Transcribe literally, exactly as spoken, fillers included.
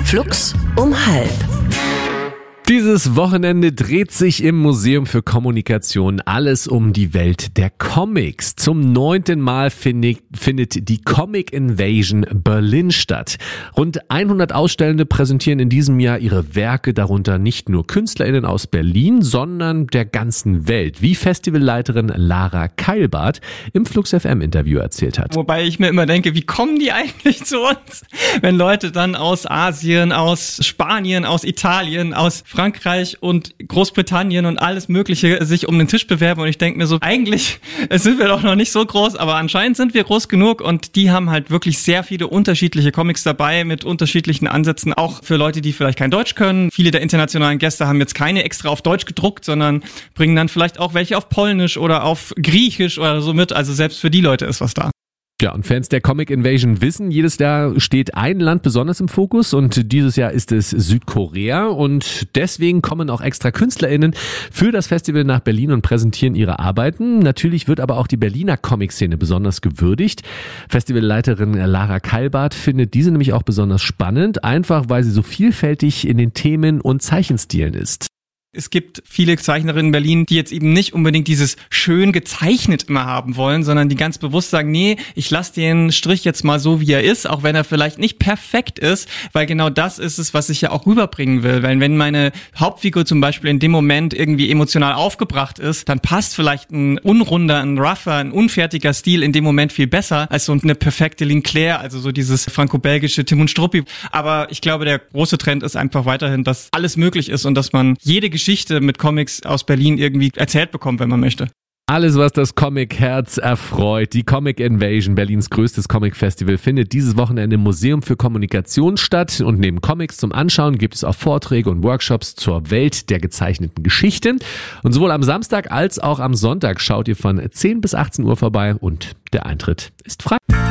Flux um halb. Dieses Wochenende dreht sich im Museum für Kommunikation alles um die Welt der Comics. Zum neunten Mal findet, findet die Comic Invasion Berlin statt. Rund hundert Ausstellende präsentieren in diesem Jahr ihre Werke, darunter nicht nur KünstlerInnen aus Berlin, sondern der ganzen Welt, wie Festivalleiterin Lara Keilbart im Flux F M Interview erzählt hat. Wobei ich mir immer denke, wie kommen die eigentlich zu uns? Wenn Leute dann aus Asien, aus Spanien, aus Italien, aus Frankreich und Großbritannien und alles Mögliche sich um den Tisch bewerben, und ich denke mir so, eigentlich sind wir doch noch nicht so groß, aber anscheinend sind wir groß genug, und die haben halt wirklich sehr viele unterschiedliche Comics dabei mit unterschiedlichen Ansätzen, auch für Leute, die vielleicht kein Deutsch können. Viele der internationalen Gäste haben jetzt keine extra auf Deutsch gedruckt, sondern bringen dann vielleicht auch welche auf Polnisch oder auf Griechisch oder so mit, also selbst für die Leute ist was da. Ja, und Fans der Comic Invasion wissen, jedes Jahr steht ein Land besonders im Fokus, und dieses Jahr ist es Südkorea, und deswegen kommen auch extra KünstlerInnen für das Festival nach Berlin und präsentieren ihre Arbeiten. Natürlich wird aber auch die Berliner Comic-Szene besonders gewürdigt. Festivalleiterin Lara Keilbart findet diese nämlich auch besonders spannend, einfach weil sie so vielfältig in den Themen und Zeichenstilen ist. Es gibt viele Zeichnerinnen in Berlin, die jetzt eben nicht unbedingt dieses schön gezeichnet immer haben wollen, sondern die ganz bewusst sagen, nee, ich lasse den Strich jetzt mal so, wie er ist, auch wenn er vielleicht nicht perfekt ist, weil genau das ist es, was ich ja auch rüberbringen will. Weil wenn meine Hauptfigur zum Beispiel in dem Moment irgendwie emotional aufgebracht ist, dann passt vielleicht ein unrunder, ein rougher, ein unfertiger Stil in dem Moment viel besser als so eine perfekte Linclair, also so dieses franco-belgische Tim und Struppi. Aber ich glaube, der große Trend ist einfach weiterhin, dass alles möglich ist und dass man jede Geschichte mit Comics aus Berlin irgendwie erzählt bekommt, wenn man möchte. Alles, was das Comic-Herz erfreut. Die Comic Invasion, Berlins größtes Comic-Festival, findet dieses Wochenende im Museum für Kommunikation statt. Und neben Comics zum Anschauen gibt es auch Vorträge und Workshops zur Welt der gezeichneten Geschichten. Und sowohl am Samstag als auch am Sonntag schaut ihr von zehn bis achtzehn Uhr vorbei, und der Eintritt ist frei.